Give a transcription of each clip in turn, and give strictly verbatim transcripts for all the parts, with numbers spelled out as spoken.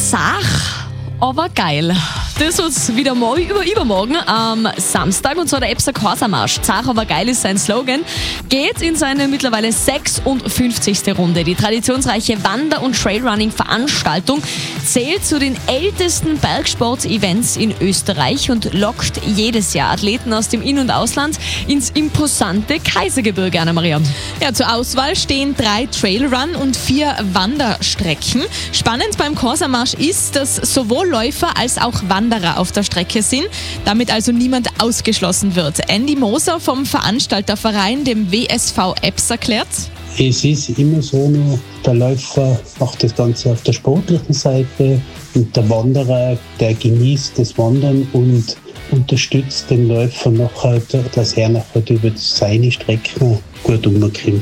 Sach, aber geil. Das wird's wieder mal über übermorgen am Samstag, und zwar der Epser Corsa-Marsch. Zach, aber geil ist sein Slogan. Geht in seine mittlerweile sechsundfünfzigste Runde. Die traditionsreiche Wander- und Trailrunning-Veranstaltung zählt zu den ältesten Bergsport-Events in Österreich und lockt jedes Jahr Athleten aus dem In- und Ausland ins imposante Kaisergebirge, Anna-Maria. Ja, zur Auswahl stehen drei Trailrun- und vier Wanderstrecken. Spannend beim Corsa-Marsch ist, dass sowohl Läufer als auch Wanderer auf der Strecke sind, damit also niemand ausgeschlossen wird. Andy Moser vom Veranstalterverein, dem W S V Epps, erklärt: Es ist immer so, noch, der Läufer macht das Ganze auf der sportlichen Seite und der Wanderer, der genießt das Wandern und unterstützt den Läufer nachher, dass er nachher über seine Strecken gut umkommt.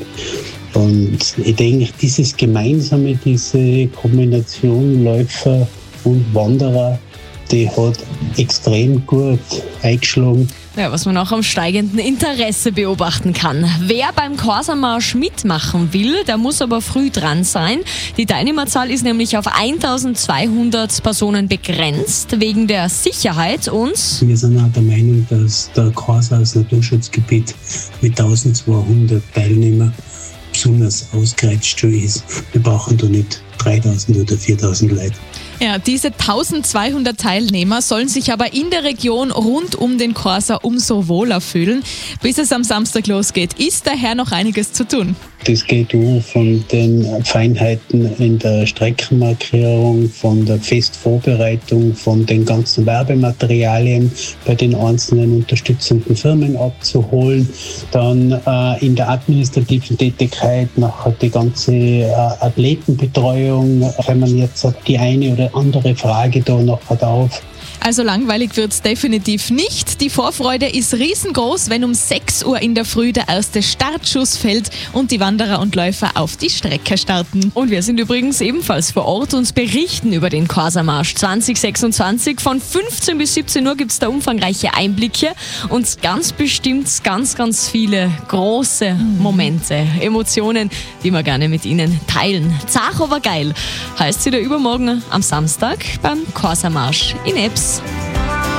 Und ich denke, dieses Gemeinsame, diese Kombination Läufer und Wanderer, die hat extrem gut eingeschlagen. Ja, was man auch am steigenden Interesse beobachten kann. Wer beim Corsa-Marsch mitmachen will, der muss aber früh dran sein. Die Teilnehmerzahl ist nämlich auf eintausendzweihundert Personen begrenzt, wegen der Sicherheit und... Wir sind auch der Meinung, dass der Corsa als Naturschutzgebiet mit eintausendzweihundert Teilnehmern besonders ausgereizt schon ist. Wir brauchen da nicht dreitausend oder viertausend Leute. Ja, diese eintausendzweihundert Teilnehmer sollen sich aber in der Region rund um den Corsa umso wohler fühlen. Bis es am Samstag losgeht, ist daher noch einiges zu tun. Das geht auch von den Feinheiten in der Streckenmarkierung, von der Festvorbereitung, von den ganzen Werbematerialien bei den einzelnen unterstützenden Firmen abzuholen. Dann äh, in der administrativen Tätigkeit nachher die ganze äh, Athletenbetreuung. Wenn man jetzt die eine oder andere Frage da nachher auf. Also langweilig wird's definitiv nicht. Die Vorfreude ist riesengroß, wenn um sechs Uhr in der Früh der erste Startschuss fällt und die Wanderer und Läufer auf die Strecke starten. Und wir sind übrigens ebenfalls vor Ort und berichten über den Corsa-Marsch zwanzig sechsundzwanzig. Von fünfzehn bis siebzehn Uhr gibt es da umfangreiche Einblicke und ganz bestimmt ganz, ganz viele große Momente, Emotionen, die wir gerne mit Ihnen teilen. Zach, aber geil heißt wieder übermorgen am Samstag beim Corsa-Marsch in Epps.